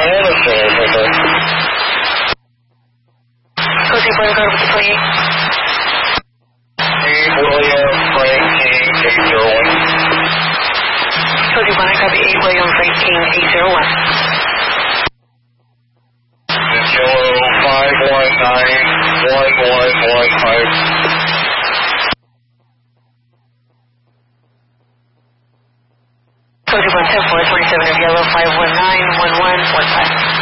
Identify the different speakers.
Speaker 1: understand. Okay.
Speaker 2: Cozy Boy, go with the 28.
Speaker 1: William Frank King 801.
Speaker 2: Cozy Boy, copy 8 William Frank King 801.
Speaker 1: Kilo 519-1115.
Speaker 2: Cozy Boy, 10-4, 27 of yellow 519-1115.